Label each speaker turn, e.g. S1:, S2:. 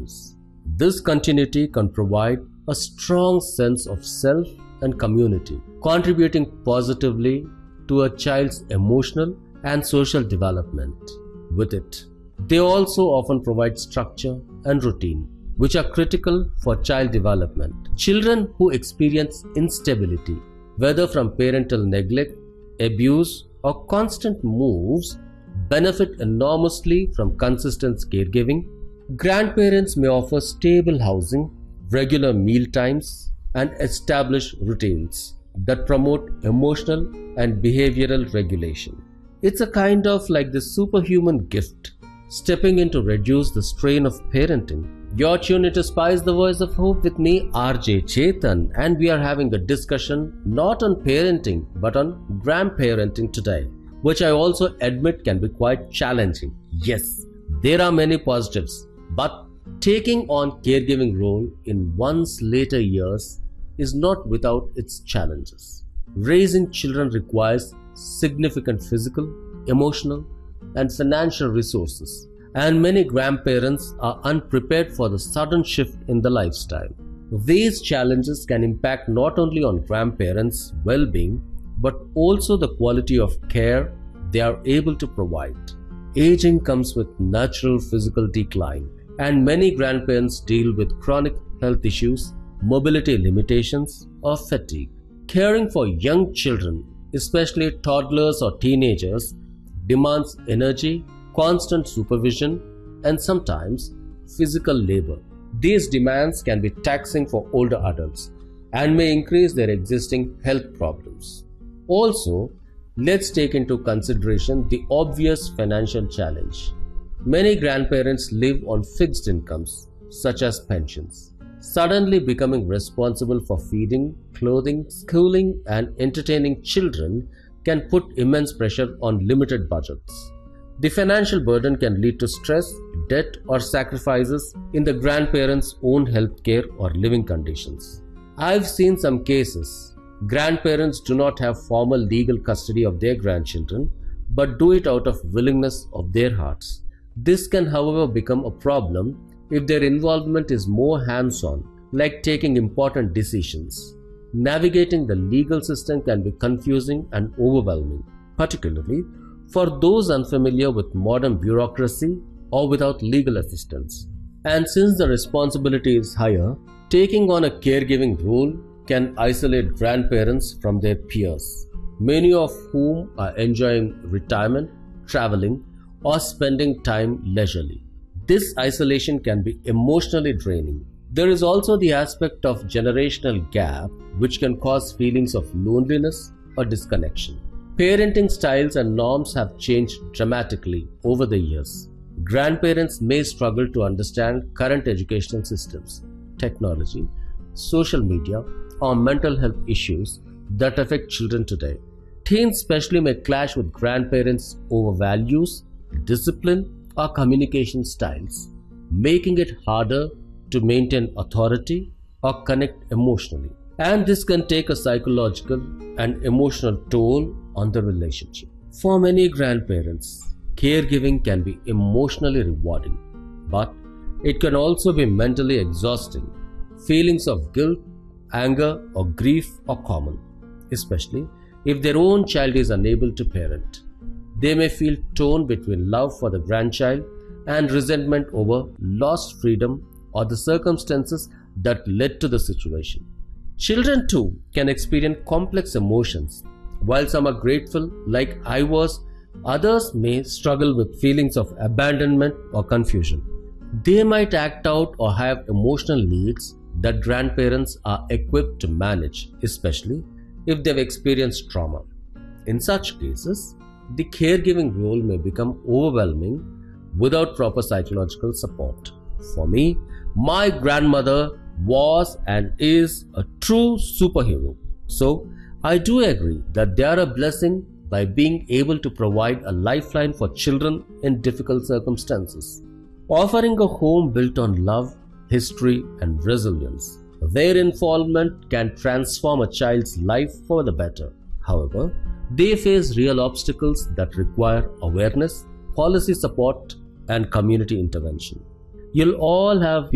S1: times. This continuity can provide a strong sense of self and community, contributing positively to a child's emotional and social development. With it, they also often provide structure and routine, which are critical for child development. Children who experience instability, whether from parental neglect, abuse, or constant moves, benefit enormously from consistent caregiving. Grandparents may offer stable housing, regular meal times, and establish routines that promote emotional and behavioral regulation. It's a kind of like the superhuman gift, stepping in to reduce the strain of parenting. You're tuned into Spice the Voice of Hope with me, RJ Chetan, and we are having a discussion not on parenting but on grandparenting today, which I also admit can be quite challenging. Yes, there are many positives, but taking on caregiving role in one's later years is not without its challenges. Raising children requires significant physical, emotional, and financial resources, and many grandparents are unprepared for the sudden shift in the lifestyle. These challenges can impact not only on grandparents' well-being, but also the quality of care they are able to provide. Aging comes with natural physical decline, and many grandparents deal with chronic health issues, mobility limitations, or fatigue. Caring for young children, especially toddlers or teenagers, demands energy, constant supervision, and sometimes physical labor. These demands can be taxing for older adults and may increase their existing health problems. Also, let's take into consideration the obvious financial challenge. Many grandparents live on fixed incomes, such as pensions. Suddenly becoming responsible for feeding, clothing, schooling, and entertaining children can put immense pressure on limited budgets. The financial burden can lead to stress, debt, or sacrifices in the grandparents' own healthcare or living conditions. I've seen some cases. Grandparents do not have formal legal custody of their grandchildren, but do it out of willingness of their hearts. This can, however, become a problem if their involvement is more hands-on, like taking important decisions. Navigating the legal system can be confusing and overwhelming, particularly for those unfamiliar with modern bureaucracy or without legal assistance. And since the responsibility is higher, taking on a caregiving role can isolate grandparents from their peers, many of whom are enjoying retirement, traveling, or spending time leisurely. This isolation can be emotionally draining. There is also the aspect of generational gap, which can cause feelings of loneliness or disconnection. Parenting styles and norms have changed dramatically over the years. Grandparents may struggle to understand current educational systems, technology, social media, or mental health issues that affect children today. Teens especially may clash with grandparents over values, discipline, or communication styles, making it harder to maintain authority or connect emotionally. And this can take a psychological and emotional toll on the relationship. For many grandparents, caregiving can be emotionally rewarding, but it can also be mentally exhausting. Feelings of guilt, anger, or grief are common, especially if their own child is unable to parent. They may feel torn between love for the grandchild and resentment over lost freedom or the circumstances that led to the situation. Children too can experience complex emotions. While some are grateful, like I was, others may struggle with feelings of abandonment or confusion. They might act out or have emotional needs that grandparents are equipped to manage, especially if they've experienced trauma. In such cases, the caregiving role may become overwhelming without proper psychological support. For me, my grandmother was and is a true superhero. So, I do agree that they are a blessing by being able to provide a lifeline for children in difficult circumstances, offering a home built on love, history, and resilience. Their involvement can transform a child's life for the better. However, they face real obstacles that require awareness, policy support, and community intervention. You'll all have